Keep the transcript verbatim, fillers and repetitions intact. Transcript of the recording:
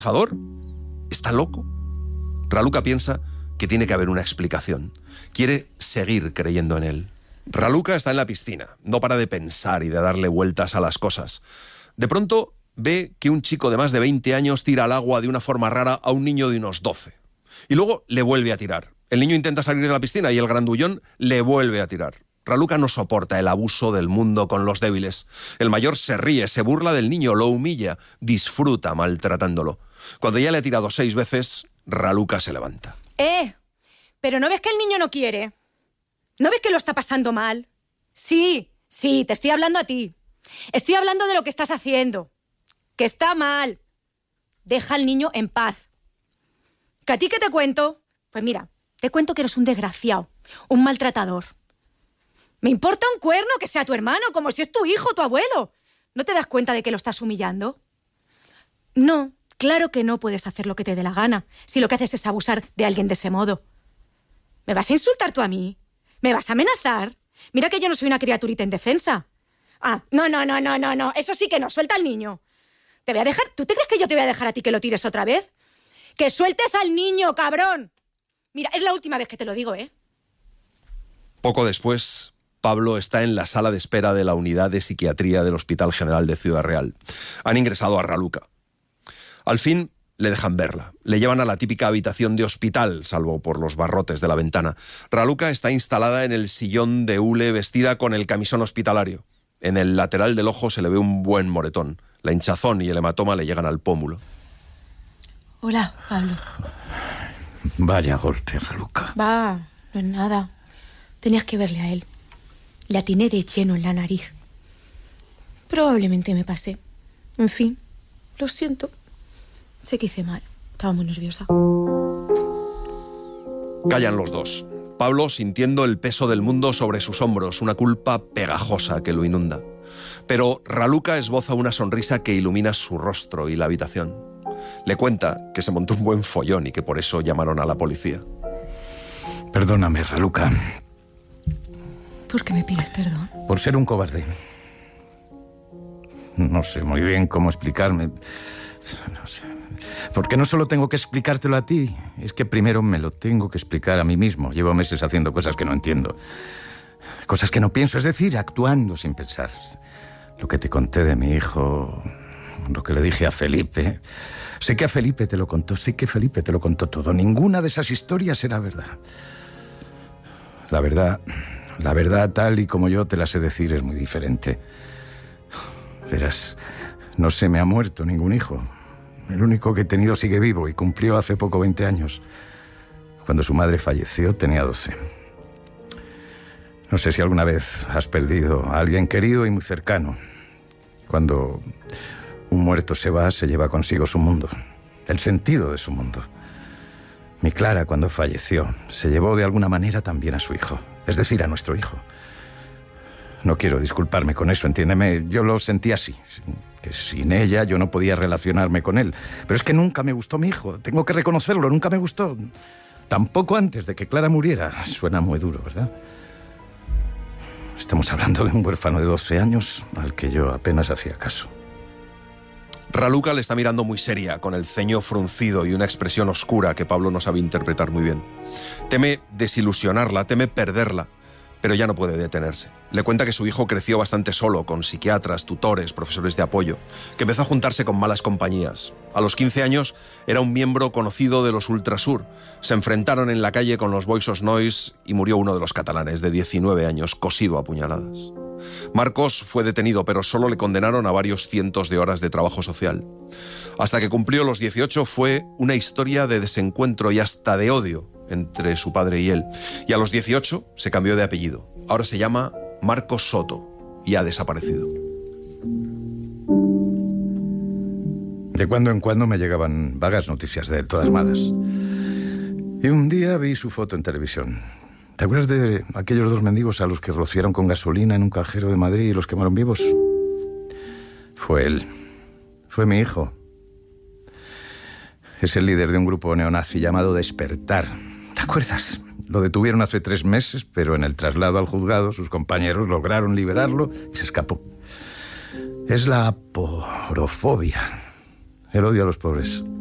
estafador? ¿Está loco? Raluca piensa que tiene que haber una explicación. Quiere seguir creyendo en él. Raluca está en la piscina. No para de pensar y de darle vueltas a las cosas. De pronto ve que un chico de más de veinte años tira al agua de una forma rara a un niño de unos doce. Y luego le vuelve a tirar. El niño intenta salir de la piscina y el grandullón le vuelve a tirar. Raluca no soporta el abuso del mundo con los débiles. El mayor se ríe, se burla del niño, lo humilla, disfruta maltratándolo. Cuando ya le ha tirado seis veces, Raluca se levanta. ¡Eh! ¿Pero no ves que el niño no quiere? ¿No ves que lo está pasando mal? Sí, sí, te estoy hablando a ti. Estoy hablando de lo que estás haciendo. Que está mal. Deja al niño en paz. ¿Que a ti qué te cuento? Pues mira, te cuento que eres un desgraciado, un maltratador. Me importa un cuerno que sea tu hermano, como si es tu hijo, tu abuelo. ¿No te das cuenta de que lo estás humillando? No, claro que no puedes hacer lo que te dé la gana, si lo que haces es abusar de alguien de ese modo. ¿Me vas a insultar tú a mí? ¿Me vas a amenazar? Mira que yo no soy una criaturita indefensa. Ah, no, no, no, no, no, no, eso sí que no, suelta al niño. Te voy a dejar, ¿tú te crees que yo te voy a dejar a ti que lo tires otra vez? ¡Que sueltes al niño, cabrón! Mira, es la última vez que te lo digo, ¿eh? Poco después, Pablo está en la sala de espera de la unidad de psiquiatría del Hospital General de Ciudad Real. Han ingresado a Raluca. Al fin le dejan verla. Le llevan a la típica habitación de hospital, salvo por los barrotes de la ventana. Raluca está instalada en el sillón de hule, vestida con el camisón hospitalario. En el lateral del ojo se le ve un buen moretón. La hinchazón y el hematoma le llegan al pómulo. Hola, Pablo. Vaya golpe, Raluca. Va, no es nada. Tenías que verle a él. Le atiné de lleno en la nariz. Probablemente me pasé. En fin, lo siento. Sé que hice mal. Estaba muy nerviosa. Callan los dos. Pablo sintiendo el peso del mundo sobre sus hombros, una culpa pegajosa que lo inunda. Pero Raluca esboza una sonrisa que ilumina su rostro y la habitación. Le cuenta que se montó un buen follón y que por eso llamaron a la policía. Perdóname, Raluca. ¿Por qué me pides perdón? Por ser un cobarde. No sé muy bien cómo explicarme. No sé. Porque no solo tengo que explicártelo a ti, es que primero me lo tengo que explicar a mí mismo. Llevo meses haciendo cosas que no entiendo. Cosas que no pienso, es decir, actuando sin pensar. Lo que te conté de mi hijo, lo que le dije a Felipe. Sé que a Felipe te lo contó, sé que Felipe te lo contó todo. Ninguna de esas historias era verdad. La verdad... La verdad, tal y como yo te la sé decir, es muy diferente. Verás, no se me ha muerto ningún hijo. El único que he tenido sigue vivo y cumplió hace poco veinte años. Cuando su madre falleció, tenía doce. No sé si alguna vez has perdido a alguien querido y muy cercano. Cuando un muerto se va, se lleva consigo su mundo, el sentido de su mundo. Mi Clara, cuando falleció, se llevó de alguna manera también a su hijo. Es decir, a nuestro hijo. No quiero disculparme con eso, entiéndeme. Yo lo sentí así, que sin ella yo no podía relacionarme con él. Pero es que nunca me gustó mi hijo, tengo que reconocerlo, nunca me gustó. Tampoco antes de que Clara muriera. Suena muy duro, ¿verdad? Estamos hablando de un huérfano de doce años al que yo apenas hacía caso. Raluca le está mirando muy seria, con el ceño fruncido y una expresión oscura que Pablo no sabe interpretar muy bien. Teme desilusionarla, teme perderla, pero ya no puede detenerse. Le cuenta que su hijo creció bastante solo, con psiquiatras, tutores, profesores de apoyo, que empezó a juntarse con malas compañías. A los quince años era un miembro conocido de los Ultrasur. Se enfrentaron en la calle con los Boixos Nois y murió uno de los catalanes, de diecinueve años, cosido a puñaladas. Marcos fue detenido, pero solo le condenaron a varios cientos de horas de trabajo social. Hasta que cumplió los dieciocho fue una historia de desencuentro y hasta de odio entre su padre y él. Y a los dieciocho se cambió de apellido. Ahora se llama Marcos Soto y ha desaparecido. De cuando en cuando me llegaban vagas noticias de él, todas malas. Y un día vi su foto en televisión. ¿Te acuerdas de aquellos dos mendigos a los que rociaron con gasolina en un cajero de Madrid y los quemaron vivos? Fue él. Fue mi hijo. Es el líder de un grupo neonazi llamado Despertar. ¿Te acuerdas? Lo detuvieron hace tres meses, pero en el traslado al juzgado sus compañeros lograron liberarlo y se escapó. Es la aporofobia, el odio a los pobres.